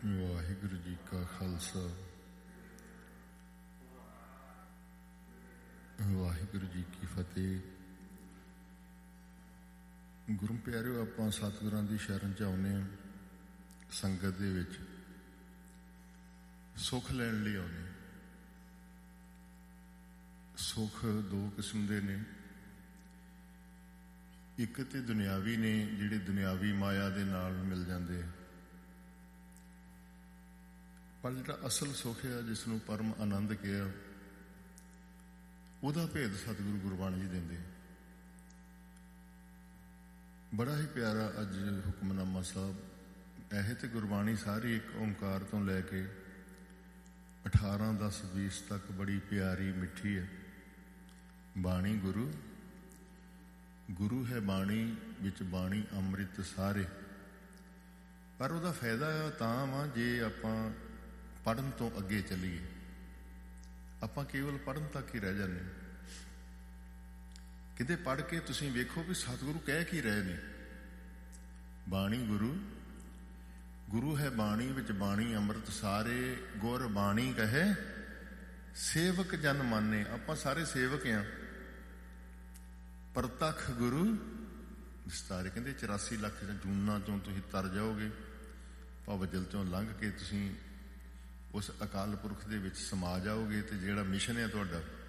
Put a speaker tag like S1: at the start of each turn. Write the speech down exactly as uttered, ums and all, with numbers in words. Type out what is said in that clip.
S1: ਵਾਹਿਗੁਰੂ ਜੀ ਕਾ ਖਾਲਸਾ, ਵਾਹਿਗੁਰੂ ਜੀ ਕੀ ਫਤਿਹ। ਗੁਰੂ ਪਿਆਰਿਓ, ਆਪਾਂ ਸਤਿਗੁਰਾਂ ਦੀ ਸ਼ਰਨ 'ਚ ਆਉਂਦੇ ਹਾਂ। ਸੰਗਤ ਦੇ ਵਿੱਚ ਸੁੱਖ ਲੈਣ ਲਈ ਆਉਂਦੇ। ਸੁੱਖ ਦੋ ਕਿਸਮ ਦੇ ਨੇ। ਇੱਕ ਤੇ ਦੁਨਿਆਵੀ ਨੇ, ਜਿਹੜੇ ਦੁਨਿਆਵੀ ਮਾਇਆ ਦੇ ਨਾਲ ਮਿਲ ਜਾਂਦੇ, ਪਰ ਜਿਹੜਾ ਅਸਲ ਸੁੱਖ ਆ, ਜਿਸ ਨੂੰ ਪਰਮ ਆਨੰਦ ਕਿਹਾ, ਉਹਦਾ ਭੇਦ ਸਤਿਗੁਰੂ ਗੁਰਬਾਣੀ ਜੀ ਦਿੰਦੇ। ਬੜਾ ਹੀ ਪਿਆਰਾ ਅੱਜ ਹੁਕਮਨਾਮਾ ਸਾਹਿਬ। ਇਹ ਤੇ ਗੁਰਬਾਣੀ ਸਾਰੀ ਇੱਕ ਓਂਕਾਰ ਤੋਂ ਲੈ ਕੇ ਅਠਾਰਾਂ ਦਸ ਵੀਸ ਤੱਕ ਬੜੀ ਪਿਆਰੀ ਮਿੱਠੀ ਹੈ। ਬਾਣੀ ਗੁਰੂ ਗੁਰੂ ਹੈ ਬਾਣੀ ਵਿੱਚ, ਬਾਣੀ ਅੰਮ੍ਰਿਤ ਸਾਰੇ। ਪਰ ਉਹਦਾ ਫਾਇਦਾ ਤਾਂ ਵਾ ਜੇ ਆਪਾਂ ਪੜ੍ਹਨ ਤੋਂ ਅੱਗੇ ਚੱਲੀਏ। ਆਪਾਂ ਕੇਵਲ ਪੜ੍ਹਨ ਤੱਕ ਹੀ ਰਹਿ ਜਾਂਦੇ। ਕਿਤੇ ਪੜ੍ਹ ਕੇ ਤੁਸੀਂ ਵੇਖੋ ਵੀ ਸਤਿਗੁਰੂ ਕਹਿ ਕੀ ਰਹੇ ਨੇ। ਬਾਣੀ ਗੁਰੂ ਗੁਰੂ ਹੈ ਬਾਣੀ ਵਿੱਚ, ਬਾਣੀ ਅੰਮ੍ਰਿਤ ਸਾਰੇ। ਗੁਰ ਬਾਣੀ ਕਹੇ ਸੇਵਕ ਜਨ ਮਾਨੇ। ਆਪਾਂ ਸਾਰੇ ਸੇਵਕ ਹਾਂ। ਪ੍ਰਤੱਖ ਗੁਰੂ ਵਿਸਤਾਰੇ। ਕਹਿੰਦੇ ਚੁਰਾਸੀ ਲੱਖ ਜੂਨਾਂ ਚੋਂ ਤੁਸੀਂ ਤਰ ਜਾਓਗੇ, ਭਵਜਲ ਚੋਂ ਲੰਘ ਕੇ ਤੁਸੀਂ ਉਸ ਅਕਾਲ ਪੁਰਖ ਦੇ ਵਿੱਚ ਸਮਾ ਜਾਓਗੇ, ਤੇ ਜਿਹੜਾ ਮਿਸ਼ਨ ਹੈ ਤੁਹਾਡਾ